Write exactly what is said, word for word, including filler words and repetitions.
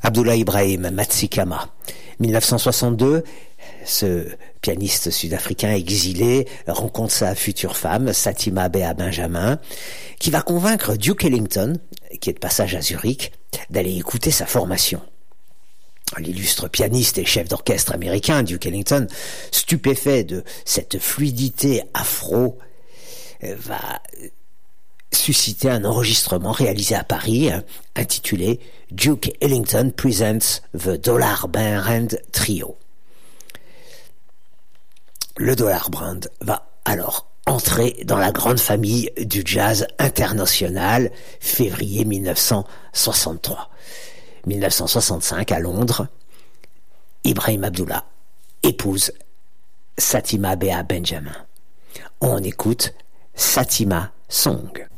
Abdullah Ibrahim Matsikama. dix-neuf cent soixante-deux, ce pianiste sud-africain exilé rencontre sa future femme, Satima Bea Benjamin, qui va convaincre Duke Ellington, qui est de passage à Zurich, d'aller écouter sa formation. L'illustre pianiste et chef d'orchestre américain, Duke Ellington, stupéfait de cette fluidité afro, va susciter un enregistrement réalisé à Paris, intitulé Duke Ellington Presents the Dollar Band Trio. Le Dollar Band va alors entrer dans la grande famille du jazz international, février dix-neuf cent soixante-trois. dix-neuf cent soixante-cinq, à Londres, Ibrahim Abdullah épouse Satima Bea Benjamin. On écoute Satima Song.